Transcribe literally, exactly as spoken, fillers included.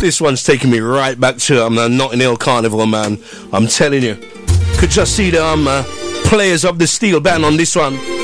This one's taking me right back to um, the Notting Hill Carnival, man. I'm telling you. Could just see the um, uh, players of the Steel Band on this one.